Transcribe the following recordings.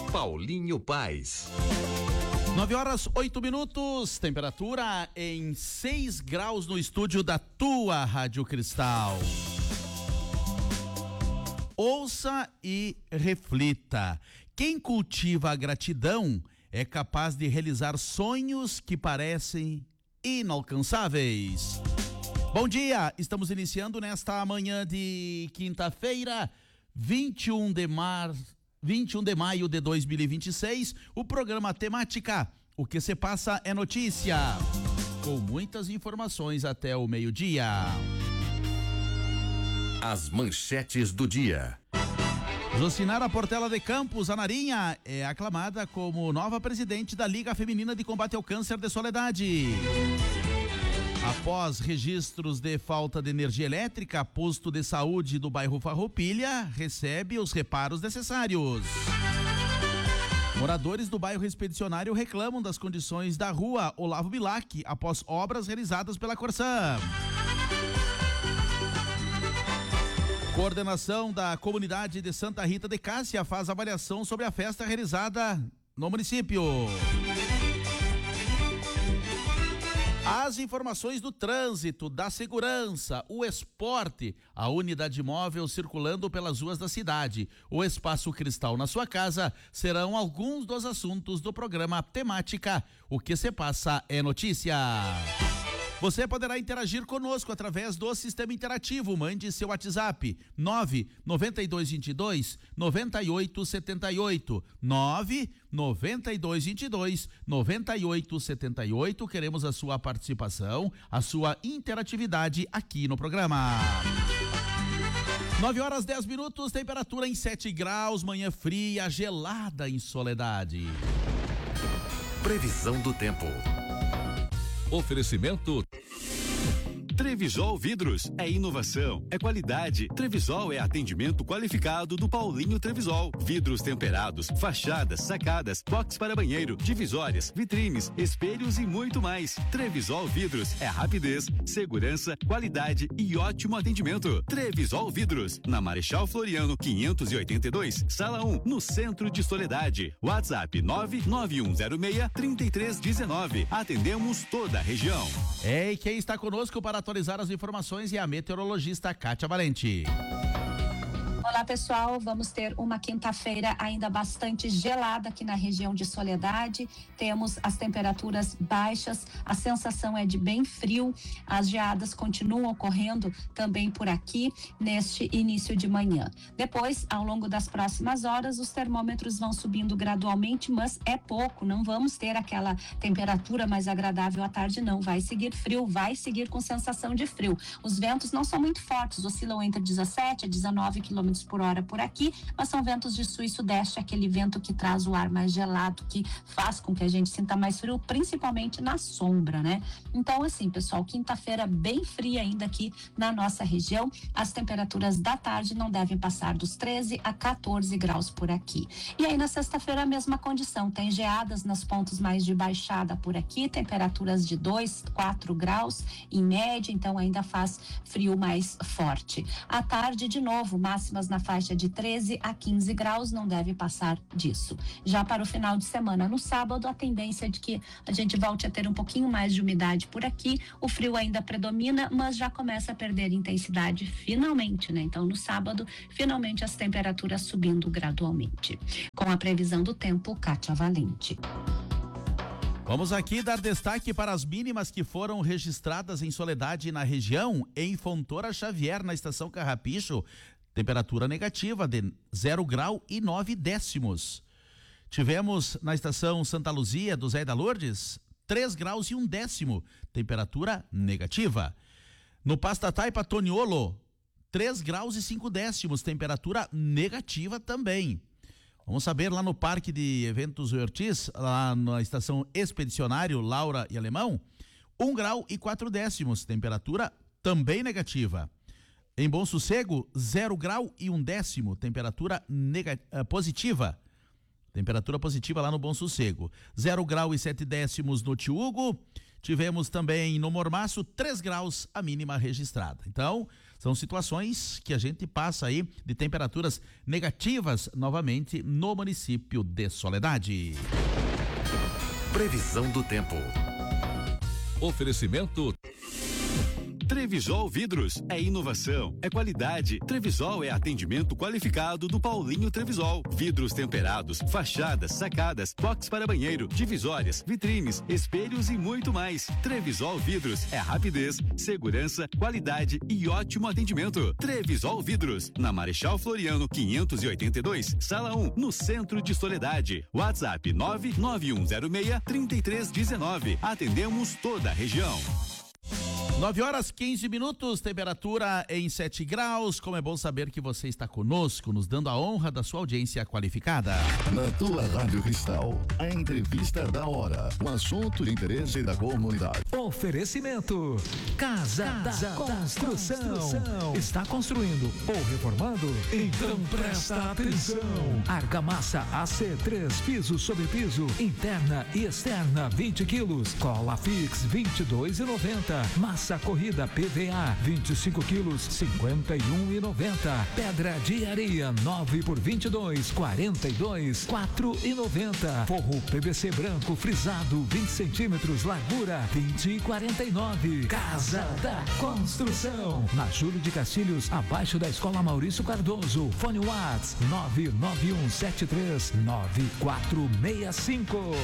Paulinho Paes. 9h08, temperatura em 6 graus no estúdio da tua Rádio Cristal. Ouça e reflita. Quem cultiva a gratidão é capaz de realizar sonhos que parecem inalcançáveis. Bom dia, estamos iniciando nesta manhã de quinta-feira, 21 de maio de 2026, o programa Temática, o que se passa é notícia, com muitas informações até o meio-dia. As manchetes do dia. Jocinara Portela de Campos, a Narinha, é aclamada como nova presidente da Liga Feminina de Combate ao Câncer de Soledade. Após registros de falta de energia elétrica, posto de saúde do bairro Farroupilha recebe os reparos necessários. Moradores do bairro Expedicionário reclamam das condições da rua Olavo Bilac após obras realizadas pela Corsã. Coordenação da comunidade de Santa Rita de Cássia faz avaliação sobre a festa realizada no município. As informações do trânsito, da segurança, o esporte, a unidade móvel circulando pelas ruas da cidade, o Espaço Cristal na sua casa, serão alguns dos assuntos do programa Temática. O que se passa é notícia. Você poderá interagir conosco através do sistema interativo. Mande seu WhatsApp 99222-9878. 99222-9878. Queremos a sua participação, a sua interatividade aqui no programa. 9h10, temperatura em 7 graus, manhã fria, gelada em Soledade. Previsão do tempo. Oferecimento Trevisol Vidros é inovação, é qualidade. Trevisol é atendimento qualificado do Paulinho Trevisol. Vidros temperados, fachadas, sacadas, box para banheiro, divisórias, vitrines, espelhos e muito mais. Trevisol Vidros é rapidez, segurança, qualidade e ótimo atendimento. Trevisol Vidros, na Marechal Floriano 582, Sala 1, no centro de Soledade. WhatsApp 99106-3319. Atendemos toda a região. E quem está conosco para atualizar as informações é a meteorologista Kátia Valente. Olá pessoal, vamos ter uma quinta-feira ainda bastante gelada aqui na região de Soledade. Temos as temperaturas baixas, a sensação é de bem frio, as geadas continuam ocorrendo também por aqui neste início de manhã. Depois, ao longo das próximas horas, os termômetros vão subindo gradualmente, mas é pouco, não vamos ter aquela temperatura mais agradável à tarde não, vai seguir frio, vai seguir com sensação de frio. Os ventos não são muito fortes, oscilam entre 17 a 19 km por hora por aqui, mas são ventos de sul e sudeste, aquele vento que traz o ar mais gelado, que faz com que a gente sinta mais frio, principalmente na sombra, né? Então, assim, pessoal, quinta-feira bem fria ainda aqui na nossa região. As temperaturas da tarde não devem passar dos 13 a 14 graus por aqui. E aí, na sexta-feira, a mesma condição. Tem geadas nos pontos mais de baixada por aqui, temperaturas de 2, 4 graus em média, então ainda faz frio mais forte. À tarde, de novo, máximas na faixa de 13 a 15 graus, não deve passar disso. Já para o final de semana, no sábado, a tendência é de que a gente volte a ter um pouquinho mais de umidade por aqui, o frio ainda predomina, mas já começa a perder intensidade finalmente, né? Então, no sábado, finalmente as temperaturas subindo gradualmente. Com a previsão do tempo, Kátia Valente. Vamos aqui dar destaque para as mínimas que foram registradas em Soledade na região, em Fontoura Xavier, na estação Carrapicho. Temperatura negativa de 0 grau e 9 décimos. Tivemos na estação Santa Luzia do Zé da Lourdes 3 graus e 1 décimo. Temperatura negativa. No Pastataipa Toniolo 3 graus e 5 décimos. Temperatura negativa também. Vamos saber lá no Parque de Eventos Ortiz, lá na estação Expedicionário Laura e Alemão, 1 grau e 4 décimos. Temperatura também negativa. Em Bom Sossego, 0 grau e 1 décimo, temperatura positiva. Temperatura positiva lá no Bom Sossego. 0 grau e 7 décimos no Tio Hugo. Tivemos também no Mormaço 3 graus a mínima registrada. Então, São situações que a gente passa aí de temperaturas negativas novamente no município de Soledade. Previsão do tempo. Oferecimento Trevisol Vidros, é inovação, é qualidade. Trevisol é atendimento qualificado do Paulinho Trevisol. Vidros temperados, fachadas, sacadas, box para banheiro, divisórias, vitrines, espelhos e muito mais. Trevisol Vidros é rapidez, segurança, qualidade e ótimo atendimento. Trevisol Vidros, na Marechal Floriano 582, Sala 1, no centro de Soledade. WhatsApp 99106-3319. Atendemos toda a região. 9h15, temperatura em 7 graus. Como é bom saber que você está conosco, nos dando a honra da sua audiência qualificada. Na tua Rádio Cristal, a entrevista da hora, um assunto de interesse da comunidade. Oferecimento Casa da Construção. Está construindo ou reformando? Então presta atenção. Argamassa AC 3 pisos sobre piso, interna e externa 20 quilos. Cola Fix 22,90. Massa corrida PVA 25 quilos 51,90. Pedra de areia 9 por 22 42 4,90. Forro PVC branco frisado 20 centímetros largura 20,49. Casa da Construção, na Júlio de Castilhos, abaixo da Escola Maurício Cardoso. Fone WhatsApp 991739465.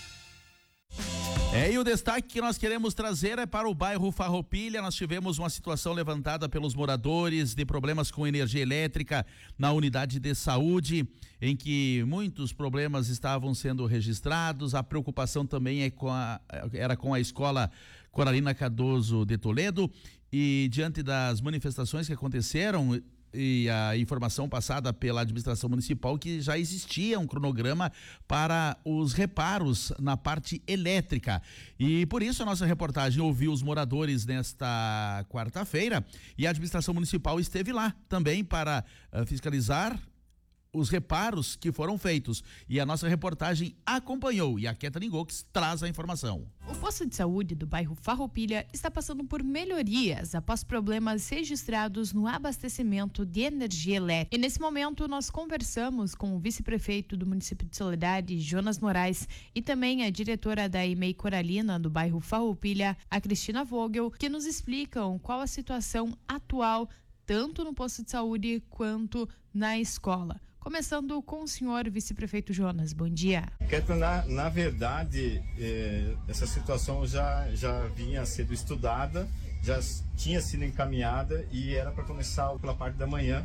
E o destaque que nós queremos trazer é para o bairro Farroupilha. Nós tivemos uma situação levantada pelos moradores de problemas com energia elétrica na unidade de saúde, em que muitos problemas estavam sendo registrados. A preocupação também era com a escola Coralina Cardoso de Toledo, e diante das manifestações que aconteceram e a informação passada pela administração municipal que já existia um cronograma para os reparos na parte elétrica. E por isso a nossa reportagem ouviu os moradores nesta quarta-feira, e a administração municipal esteve lá também para fiscalizar os reparos que foram feitos, e a nossa reportagem acompanhou, e a Kathleen Gox traz a informação. O posto de saúde do bairro Farroupilha está passando por melhorias após problemas registrados no abastecimento de energia elétrica. E nesse momento nós conversamos com o vice-prefeito do município de Soledade, Jonas Moraes, e também a diretora da EMEI Coralina do bairro Farroupilha, a Cristina Vogel, que nos explicam qual a situação atual tanto no posto de saúde quanto na escola. Começando com o senhor vice-prefeito Jonas, bom dia. Na verdade, essa situação já vinha sendo estudada, já tinha sido encaminhada, e era para começar pela parte da manhã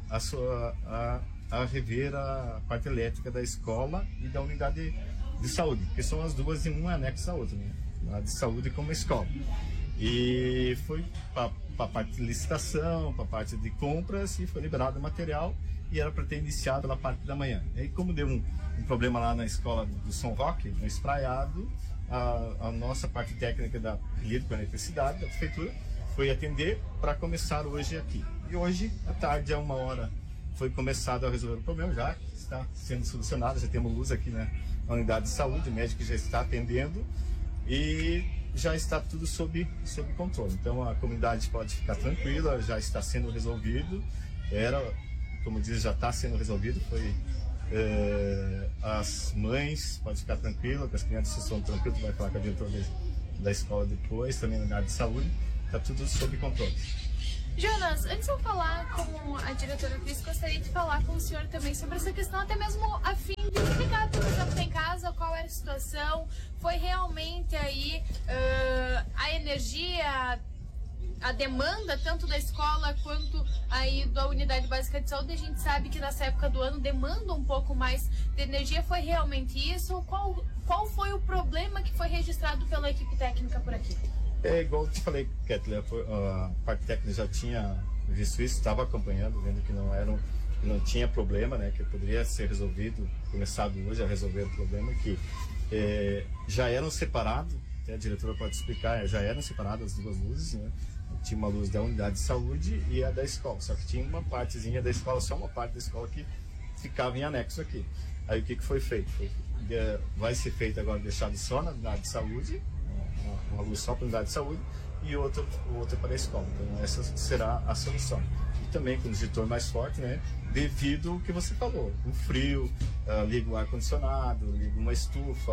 a rever a parte elétrica da escola e da unidade de saúde, porque são as duas em uma anexa à outra, né? A de saúde como a escola. E foi para a parte de licitação, para a parte de compras, e foi liberado o material, e era para ter iniciado pela parte da manhã. E aí, como deu um problema lá na escola do São Roque, no Espraiado, a nossa parte técnica da Lido com a Eletricidade, da Prefeitura, foi atender para começar hoje aqui. E hoje, à tarde, a 1h, foi começado a resolver o problema, já está sendo solucionado, já temos luz aqui na unidade de saúde, o médico já está atendendo, e já está tudo sob controle. Então a comunidade pode ficar tranquila, já está sendo resolvido. Como diz, já está sendo resolvido. As mães podem ficar tranquilas, as crianças estão tranquilas, vai falar com a diretora da escola depois, também na unidade de saúde, está tudo sob controle. Jonas, antes de eu falar com a diretora Cris, gostaria de falar com o senhor também sobre essa questão, até mesmo a fim de explicar para o que tem em casa qual era a situação. Foi realmente aí a energia, a demanda tanto da escola quanto aí da unidade básica de saúde? A gente sabe que nessa época do ano demanda um pouco mais de energia. Foi realmente isso? Qual foi o problema que foi registrado pela equipe técnica por aqui? Igual eu te falei, Kathleen, a parte técnica já tinha visto isso, estava acompanhando, vendo que não tinha problema, né, que poderia ser resolvido, começado hoje a resolver o problema, que já eram separados, a diretora pode explicar, já eram separadas as duas luzes, né? Tinha uma luz da unidade de saúde e a da escola, só que tinha uma partezinha da escola, só uma parte da escola que ficava em anexo aqui. Aí o que foi feito? Vai ser feito agora, deixado só na unidade de saúde, uma luz só para a unidade de saúde, e outra para a escola. Então essa será a solução. E também com o digitor mais forte, né? Devido ao que você falou, o frio, liga o ar-condicionado, liga uma estufa,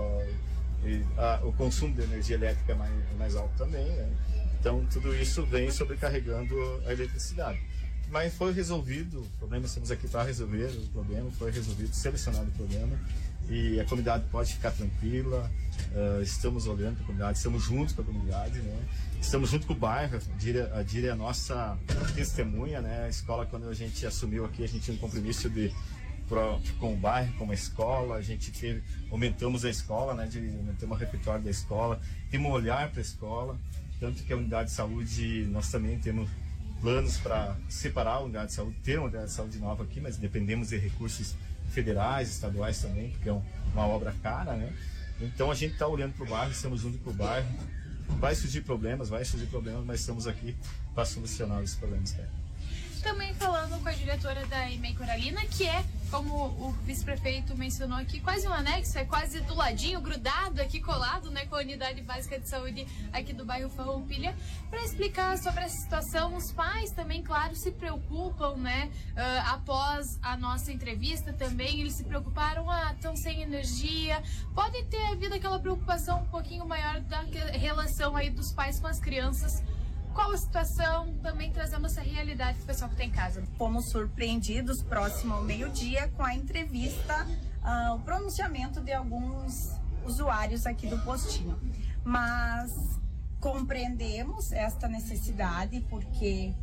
o consumo de energia elétrica é mais alto também, né? Então tudo isso vem sobrecarregando a eletricidade. Mas foi resolvido o problema, estamos aqui para resolver o problema, foi resolvido, selecionado o problema, e a comunidade pode ficar tranquila. Estamos olhando para a comunidade, estamos juntos com a comunidade, né? Estamos junto com o bairro. A Díria é a nossa testemunha, né? A escola, quando a gente assumiu aqui, a gente tinha um compromisso com o bairro, com a escola. A gente aumentamos a escola, né? Aumentamos o repertório da escola, temos um olhar para a escola, tanto que a unidade de saúde, nós também temos planos para separar a unidade de saúde, ter uma unidade de saúde nova aqui, mas dependemos de recursos federais, estaduais também, porque é uma obra cara, né? Então a gente está olhando para o bairro, estamos junto com o bairro. Vai surgir problemas, mas estamos aqui para solucionar os problemas. Também falando com a diretora da EMEI Coralina, que é, como o vice-prefeito mencionou aqui, quase um anexo, é quase do ladinho, grudado aqui, colado, né, com a unidade básica de saúde aqui do bairro Farroupilha, para explicar sobre essa situação. Os pais também, claro, se preocupam, né, após a nossa entrevista também, eles se preocuparam, estão sem energia, pode ter havido aquela preocupação um pouquinho maior da relação aí dos pais com as crianças. Qual a situação, também trazendo essa realidade para o pessoal que está em casa? Fomos surpreendidos próximo ao meio-dia com a entrevista, o pronunciamento de alguns usuários aqui do postinho. Mas compreendemos esta necessidade, porque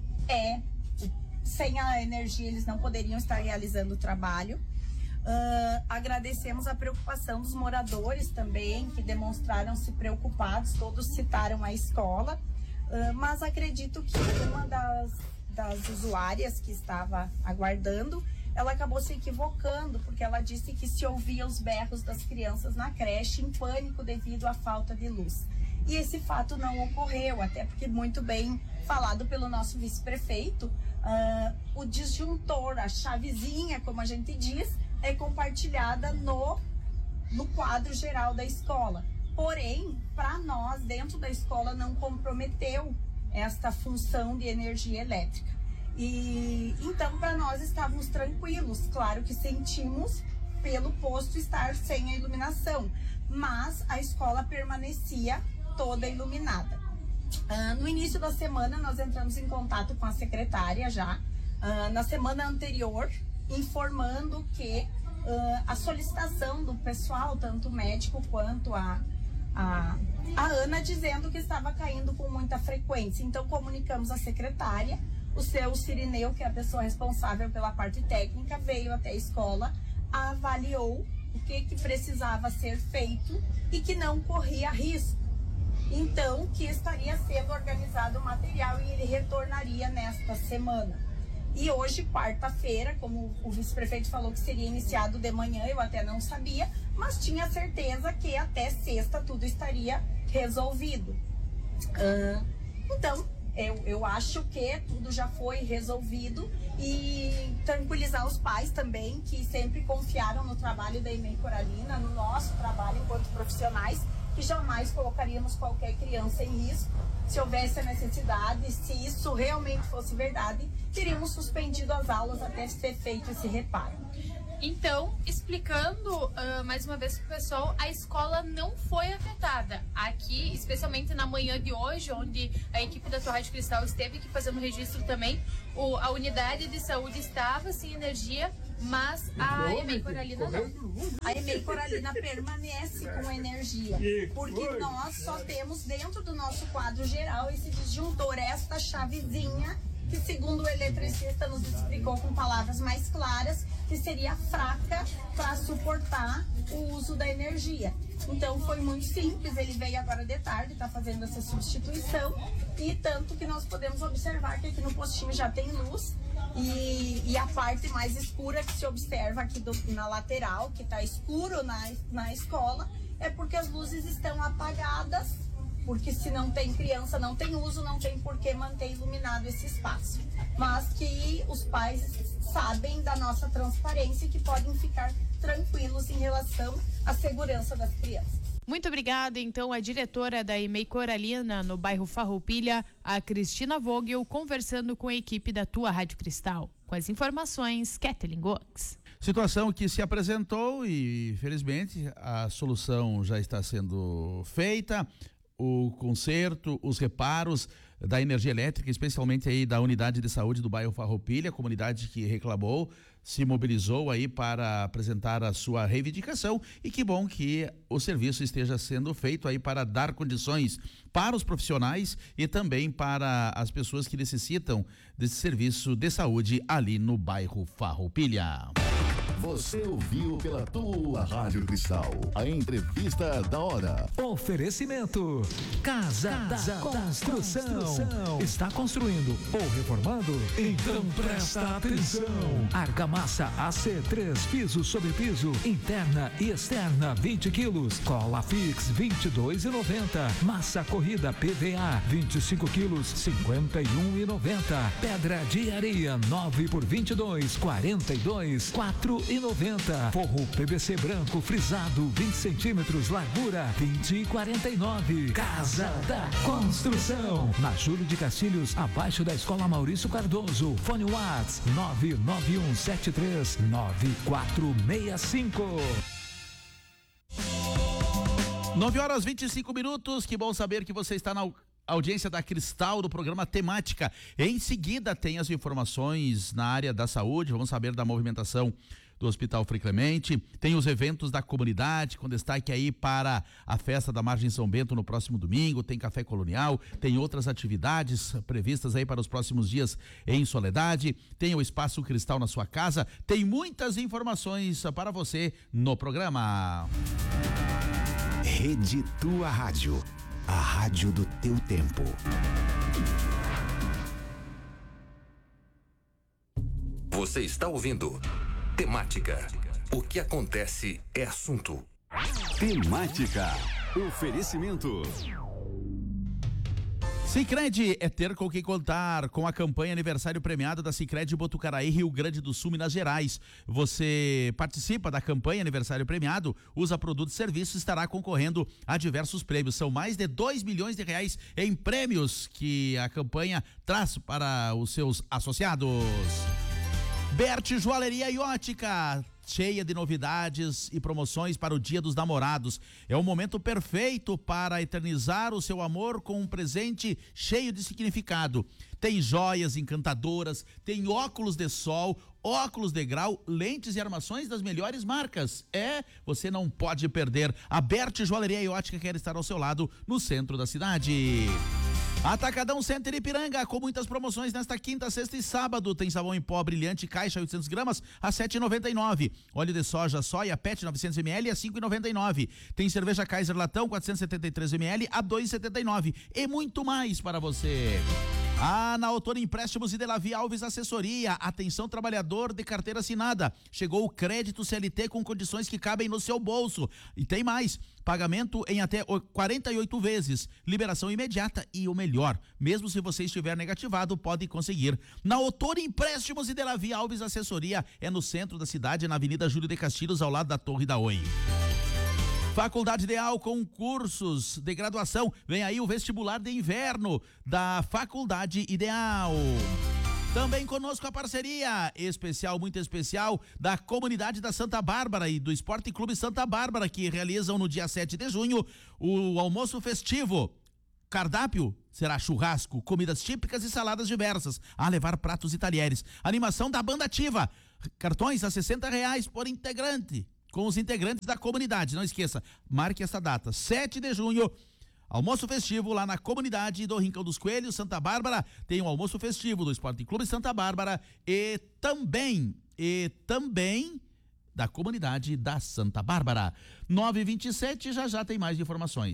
sem a energia eles não poderiam estar realizando o trabalho. Agradecemos a preocupação dos moradores também, que demonstraram-se preocupados, todos citaram a escola. Mas acredito que uma das usuárias que estava aguardando, ela acabou se equivocando, porque ela disse que se ouvia os berros das crianças na creche em pânico devido à falta de luz. E esse fato não ocorreu, até porque, muito bem falado pelo nosso vice-prefeito, o disjuntor, a chavezinha, como a gente diz, é compartilhada no quadro geral da escola. Porém, para nós, dentro da escola, não comprometeu esta função de energia elétrica. E então, para nós, estávamos tranquilos. Claro que sentimos pelo posto estar sem a iluminação, mas a escola permanecia toda iluminada. No início da semana, nós entramos em contato com a secretária já, na semana anterior, informando que a solicitação do pessoal, tanto médico quanto a Ana, dizendo que estava caindo com muita frequência. Então comunicamos à secretária, o seu Cirineu, que é a pessoa responsável pela parte técnica, veio até a escola, avaliou o que precisava ser feito e que não corria risco. Então, que estaria sendo organizado o material e ele retornaria nesta semana. E hoje, quarta-feira, como o vice-prefeito falou que seria iniciado de manhã, eu até não sabia, mas tinha certeza que até sexta tudo estaria resolvido. Então, eu acho que tudo já foi resolvido, e tranquilizar os pais também, que sempre confiaram no trabalho da EMEI Coralina, no nosso trabalho enquanto profissionais, que jamais colocaríamos qualquer criança em risco. Se houvesse a necessidade, se isso realmente fosse verdade, teríamos suspendido as aulas até ser feito esse reparo. Então, explicando mais uma vez para o pessoal, a escola não foi afetada. Aqui, especialmente na manhã de hoje, onde a equipe da Torre de Cristal esteve aqui fazendo registro também, a unidade de saúde estava sem energia, mas a EMEI Coralina não. A EMEI Coralina permanece com energia, porque nós só temos dentro do nosso quadro geral esse disjuntor, esta chavezinha, que segundo o eletricista nos explicou com palavras mais claras, que seria fraca para suportar o uso da energia. Então foi muito simples, ele veio agora de tarde, está fazendo essa substituição, e tanto que nós podemos observar que aqui no postinho já tem luz, e a parte mais escura que se observa aqui na lateral, que está escuro na escola, é porque as luzes estão apagadas, porque se não tem criança, não tem uso, não tem por que manter iluminado esse espaço. Mas que os pais sabem da nossa transparência e que podem ficar tranquilos em relação à segurança das crianças. Muito obrigada, então, a diretora da EMEI Coralina, no bairro Farroupilha, a Cristina Vogel, conversando com a equipe da tua Rádio Cristal. Com as informações, Kathleen Gox. Situação que se apresentou e, felizmente, a solução já está sendo feita. O conserto, os reparos da energia elétrica, especialmente aí da unidade de saúde do bairro Farroupilha, a comunidade que reclamou, se mobilizou aí para apresentar a sua reivindicação, e que bom que o serviço esteja sendo feito aí para dar condições para os profissionais e também para as pessoas que necessitam desse serviço de saúde ali no bairro Farroupilha. Você ouviu pela tua Rádio Cristal a entrevista da hora. Oferecimento Casa da Construção. Está construindo ou reformando? Então presta atenção. Argamassa AC3 piso sobre piso, interna e externa 20 quilos. Cola Fix 22,90. Massa corrida PVA 25 quilos 51,90. Pedra de areia 9 por 22 42 4,90. Forro PVC branco frisado 20 centímetros, largura 20,49. Casa da Construção, na Júlio de Castilhos, abaixo da Escola Maurício Cardoso. Fone WhatsApp 991739465. 9h25. Que bom saber que você está na audiência da Cristal, do programa Temática. Em seguida tem as informações na área da saúde. Vamos saber da movimentação do Hospital Frei Clemente, tem os eventos da comunidade, com destaque aí para a festa da Margem São Bento no próximo domingo, tem café colonial, tem outras atividades previstas aí para os próximos dias em Soledade, tem o Espaço Cristal na sua casa, tem muitas informações para você no programa. Rede Tua Rádio, a rádio do teu tempo. Você está ouvindo Temática. O que acontece é assunto. Temática. Oferecimento. Sicredi é ter com quem contar. Com a campanha aniversário premiado da Sicredi Botucaraí, Rio Grande do Sul, Minas Gerais. Você participa da campanha aniversário premiado, usa produtos e serviços, estará concorrendo a diversos prêmios. São mais de 2 milhões de reais em prêmios que a campanha traz para os seus associados. Berti Joalheria e Ótica, cheia de novidades e promoções para o Dia dos Namorados. É o momento perfeito para eternizar o seu amor com um presente cheio de significado. Tem joias encantadoras, tem óculos de sol, óculos de grau, lentes e armações das melhores marcas. Você não pode perder. A Berti Joalheria e Ótica quer estar ao seu lado no centro da cidade. Atacadão Center Ipiranga, com muitas promoções nesta quinta, sexta e sábado. Tem sabão em pó brilhante, caixa 800 gramas a R$ 7,99. Óleo de soja PET 900 ml a R$ 5,99. Tem cerveja Kaiser Latão 473 ml a R$ 2,79. E muito mais para você. Na Autora Empréstimos e Delavi Alves Assessoria. Atenção, trabalhador de carteira assinada. Chegou o crédito CLT com condições que cabem no seu bolso. E tem mais. Pagamento em até 48 vezes. Liberação imediata e o melhor. Mesmo se você estiver negativado, pode conseguir. Na Autora Empréstimos e Delavi Alves Assessoria. É no centro da cidade, na Avenida Júlio de Castilhos, ao lado da Torre da Oi. Faculdade Ideal, com cursos de graduação. Vem aí o vestibular de inverno da Faculdade Ideal. Também conosco a parceria especial, muito especial, da comunidade da Santa Bárbara e do Esporte Clube Santa Bárbara, que realizam no dia 7 de junho o almoço festivo. Cardápio será churrasco, comidas típicas e saladas diversas, a levar pratos e talheres. Animação da banda ativa. Cartões a R$60 por integrante, com os integrantes da comunidade. Não esqueça, marque essa data, 7 de junho, almoço festivo lá na comunidade do Rincão dos Coelhos, Santa Bárbara. Tem um almoço festivo do Esporte Clube Santa Bárbara e também da comunidade da Santa Bárbara. 9h27, já tem mais informações.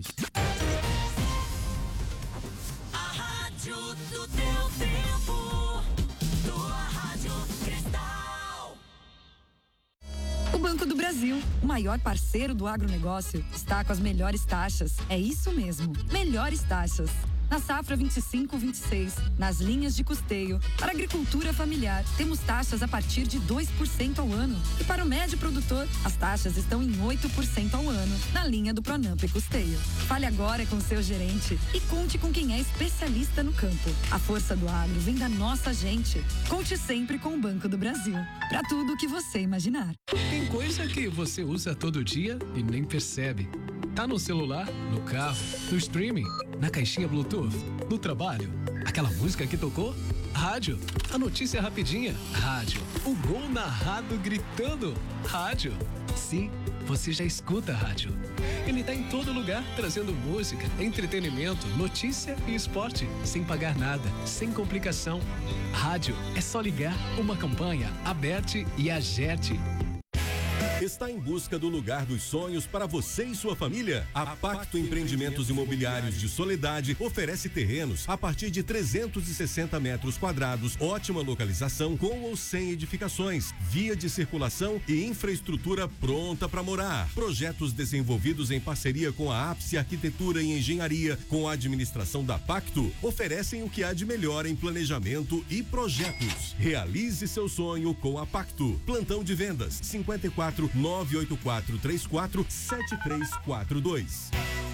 A rádio do teu tempo, tua Rádio Cristal. O Banco do Brasil, o maior parceiro do agronegócio, está com as melhores taxas. É isso mesmo, melhores taxas. Na safra 25/26, nas linhas de custeio, para agricultura familiar, temos taxas a partir de 2% ao ano. E para o médio produtor, as taxas estão em 8% ao ano, na linha do Pronamp e Custeio. Fale agora com seu gerente e conte com quem é especialista no campo. A força do agro vem da nossa gente. Conte sempre com o Banco do Brasil. Para tudo o que você imaginar. Tem coisa que você usa todo dia e nem percebe. Tá no celular, no carro, no streaming, na caixinha Bluetooth, no trabalho. Aquela música que tocou? Rádio. A notícia rapidinha? Rádio. O gol narrado gritando? Rádio. Sim, você já escuta a rádio. Ele tá em todo lugar, trazendo música, entretenimento, notícia e esporte, sem pagar nada, sem complicação. Rádio é só ligar, uma campanha, Aberte e Agerte. Está em busca do lugar dos sonhos para você e sua família? A Pacto Empreendimentos Imobiliários de Soledade oferece terrenos a partir de 360 metros quadrados, ótima localização com ou sem edificações, via de circulação e infraestrutura pronta para morar. Projetos desenvolvidos em parceria com a Ápice Arquitetura e Engenharia, com a administração da Pacto, oferecem o que há de melhor em planejamento e projetos. Realize seu sonho com a Pacto. Plantão de vendas 54 98434 7342.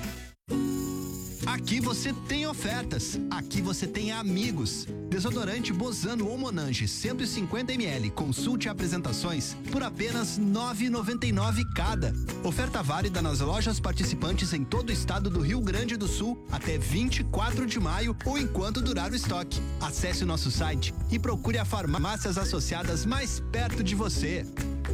Aqui você tem ofertas, aqui você tem amigos. Desodorante Bozano ou Monange 150 ml, consulte apresentações por apenas R$ 9,99 cada. Oferta válida nas lojas participantes em todo o estado do Rio Grande do Sul até 24 de maio ou enquanto durar o estoque. Acesse o nosso site e procure a farmácias associadas mais perto de você.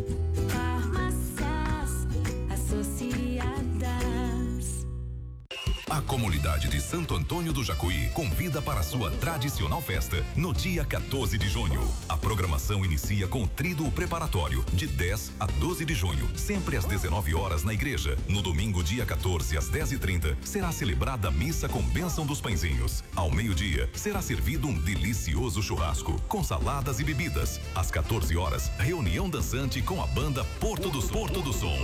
A comunidade de Santo Antônio do Jacuí convida para a sua tradicional festa no dia 14 de junho. A programação inicia com o tríduo preparatório de 10 a 12 de junho, sempre às 19 horas na igreja. No domingo, dia 14, às 10h30, será celebrada a missa com bênção dos pãezinhos. Ao meio-dia, será servido um delicioso churrasco com saladas e bebidas. Às 14 horas, reunião dançante com a banda Porto do Som.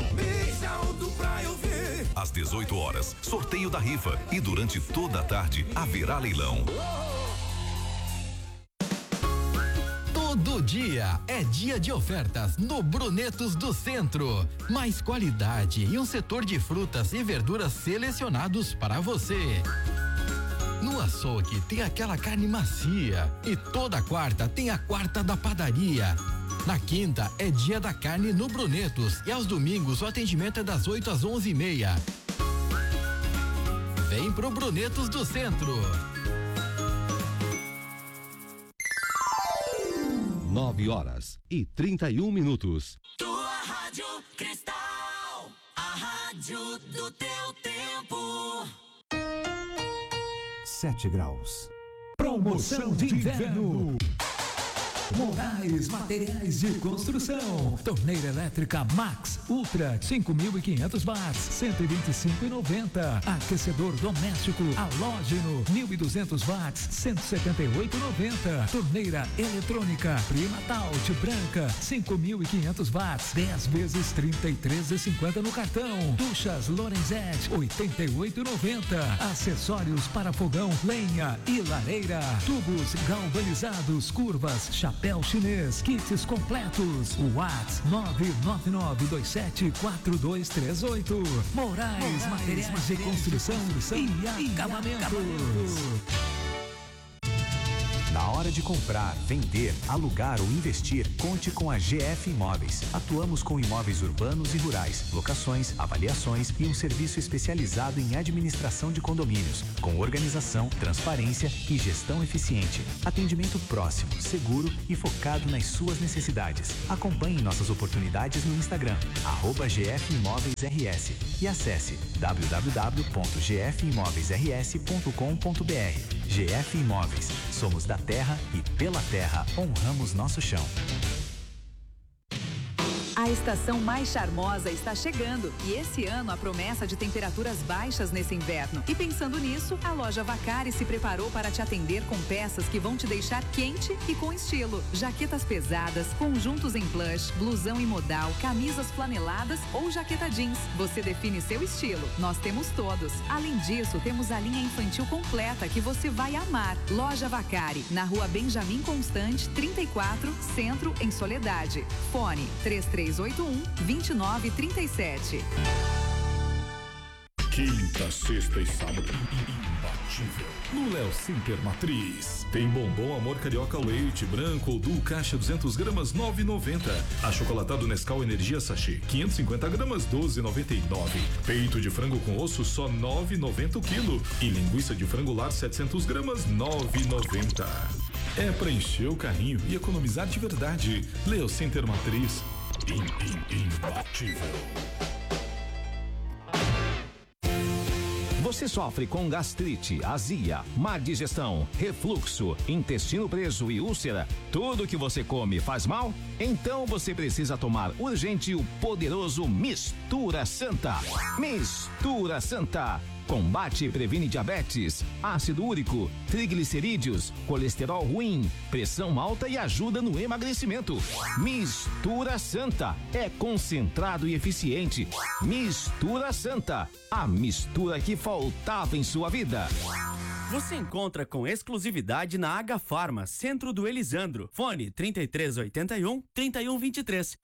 Às 18 horas, sorteio da rifa e durante toda a tarde haverá leilão. Todo dia é dia de ofertas no Brunetos do Centro. Mais qualidade e um setor de frutas e verduras selecionados para você. No açougue tem aquela carne macia e toda quarta tem a quarta da padaria. Na quinta é dia da carne no Brunetos e aos domingos o atendimento é das 8 às 11h30. Vem pro Brunetos do Centro. 9h31. Tua Rádio Cristal, a rádio do teu tempo. 7 graus. Promoção de inverno. Moraes Materiais de Construção. Torneira elétrica Max Ultra 5.500 watts, 125,90. Aquecedor doméstico halógeno 1.200 watts, 178,90. Torneira eletrônica Primatalt branca 5.500 watts, 10 vezes 33,50 no cartão. Duchas Lorenzetti 88,90. Acessórios para fogão, lenha e lareira. Tubos galvanizados, curvas, chapéu chinês, kits completos. Whats 999274238. Moraes Materiais de Construção e Acabamentos. Na hora de comprar, vender, alugar ou investir, conte com a GF Imóveis. Atuamos com imóveis urbanos e rurais, locações, avaliações e um serviço especializado em administração de condomínios, com organização, transparência e gestão eficiente. Atendimento próximo, seguro e focado nas suas necessidades. Acompanhe nossas oportunidades no Instagram, @GF Imóveis RS e acesse www.gfimoveisrs.com.br. GF Imóveis. Somos da terra e pela terra honramos nosso chão. A estação mais charmosa está chegando e esse ano a promessa de temperaturas baixas nesse inverno. E pensando nisso, a loja Vacari se preparou para te atender com peças que vão te deixar quente e com estilo. Jaquetas pesadas, conjuntos em plush, blusão em modal, camisas flaneladas ou jaqueta jeans. Você define seu estilo. Nós temos todos. Além disso, temos a linha infantil completa que você vai amar. Loja Vacari, na rua Benjamin Constante, 34, Centro, em Soledade. Fone 3381-2937. Quinta, sexta e sábado, imbatível. No Léo Center Matriz. Tem bombom Amor Carioca Leite Branco ou Duo Caixa 200 gramas 9,90. Achocolatado Nescau Energia Sachê 550 gramas 12,99. Peito de frango com osso só 9,90 o quilo. E linguiça de frango lar 700 gramas 9,90. É pra encher o carrinho e economizar de verdade. Léo Center Matriz. Imbatível. Você sofre com gastrite, azia, má digestão, refluxo, intestino preso e úlcera? Tudo que você come faz mal? Então você precisa tomar urgente o poderoso Mistura Santa. Mistura Santa. Combate e previne diabetes, ácido úrico, triglicerídeos, colesterol ruim, pressão alta e ajuda no emagrecimento. Mistura Santa é concentrado e eficiente. Mistura Santa, a mistura que faltava em sua vida. Você encontra com exclusividade na H Farma, Centro do Elisandro. Fone 3381-3123.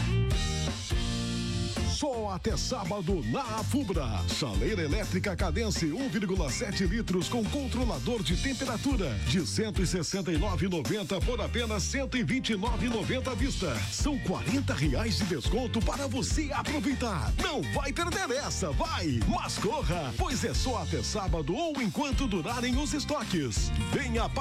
Só até sábado na Afubra. Chaleira elétrica Cadence 1,7 litros com controlador de temperatura de 169,90 por apenas 129,90 à vista. São R$40 de desconto para você aproveitar. Não vai perder essa, vai! Mas corra, pois é só até sábado ou enquanto durarem os estoques. Venha